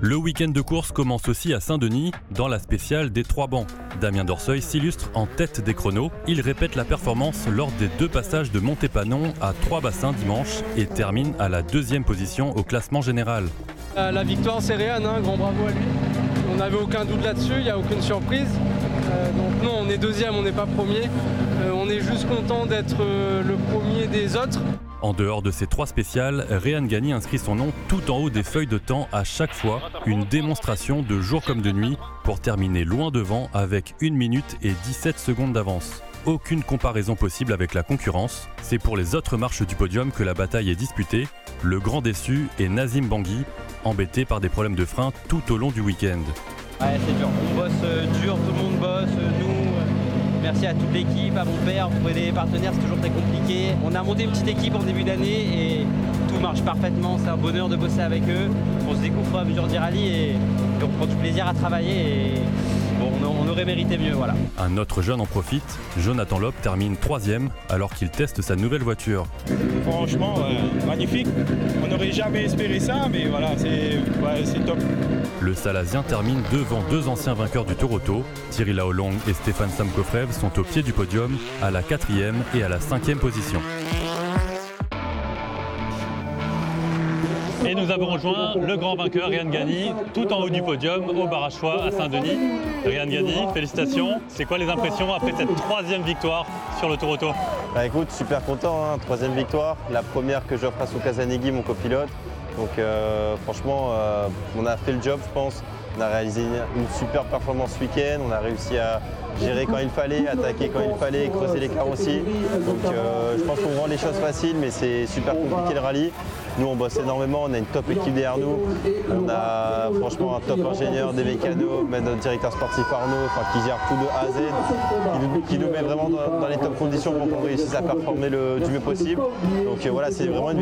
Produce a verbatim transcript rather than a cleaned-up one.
Le week-end de course commence aussi à Saint-Denis, dans la spéciale des trois bancs. Damien Dorseuil s'illustre en tête des chronos. Il répète la performance lors des deux passages de Montépanon à trois bassins dimanche et termine à la deuxième position au classement général. La victoire, c'est Réan, hein, grand bravo à lui. On n'avait aucun doute là-dessus, il n'y a aucune surprise. Euh, donc non, on est deuxième, on n'est pas premier. Euh, on est juste content d'être euh, le premier des autres. En dehors de ces trois spéciales, Réan Gani inscrit son nom tout en haut des feuilles de temps à chaque fois, une démonstration de jour comme de nuit pour terminer loin devant avec une minute et dix-sept secondes d'avance. Aucune comparaison possible avec la concurrence, c'est pour les autres marches du podium que la bataille est disputée. Le grand déçu est Nazim Bangui, embêté par des problèmes de frein tout au long du week-end. Ouais, c'est dur, on bosse euh, dur, tout le monde bosse, euh, nous... Euh... Merci à toute l'équipe, à mon père, trouver des partenaires c'est toujours très compliqué. On a monté une petite équipe en début d'année et tout marche parfaitement, c'est un bonheur de bosser avec eux. On se découvre à mesure des rallyes et, et on prend du plaisir à travailler et bon, on, on aurait mérité mieux. Voilà. Un autre jeune en profite, Jonathan Lopp termine troisième alors qu'il teste sa nouvelle voiture. Franchement, euh, magnifique. On n'aurait jamais espéré ça, mais voilà, c'est ouais, c'est top. Le Salasien termine devant deux anciens vainqueurs du Tour Auto. Thierry Laolong et Stéphane Samkofrev sont au pied du podium, à la quatrième et à la cinquième position. Et nous avons rejoint le grand vainqueur Réan Gani, tout en haut du podium, au Barachois à Saint-Denis. Réan Gani, félicitations. C'est quoi les impressions après cette troisième victoire sur le Tour Auto? Bah écoute, super content, hein. Troisième victoire, la première que j'offre à Souka-Zanigui, mon copilote. Donc euh, franchement, euh, on a fait le job, je pense. On a réalisé une, une super performance ce week-end. On a réussi à gérer quand il fallait, attaquer quand il fallait, creuser les carrossiers. Donc euh, je pense qu'on rend les choses faciles, mais c'est super compliqué le rallye. Nous, on bosse énormément, on a une top équipe derrière nous. On a franchement un top ingénieur, des mécanos, même notre directeur sportif Arnaud, enfin, qui gère tout de A à Z, qui nous, qui nous met vraiment dans, dans les top conditions pour qu'on réussisse à performer le, du mieux possible. Donc euh, voilà, c'est vraiment une